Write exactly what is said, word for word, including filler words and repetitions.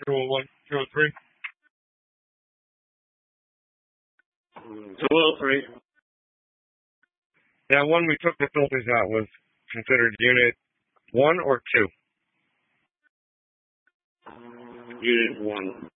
two oh one, two oh three. two oh three. That one we took the filters out was considered unit one or two? Unit one.